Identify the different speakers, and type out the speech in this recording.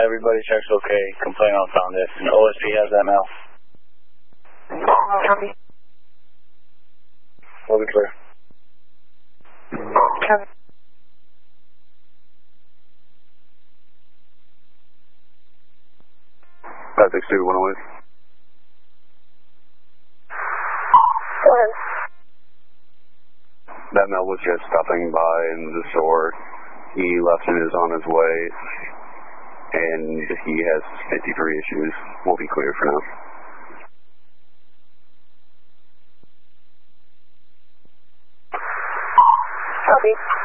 Speaker 1: everybody checks okay. Complaint unfounded. And OSP has that now.
Speaker 2: Copy.
Speaker 1: Will be clear.
Speaker 2: Copy.
Speaker 3: That's 62, 108.
Speaker 2: Go ahead.
Speaker 3: That male was just stopping by in the store. He left and is on his way, and he has 53 issues. We'll be clear for now.
Speaker 2: Copy.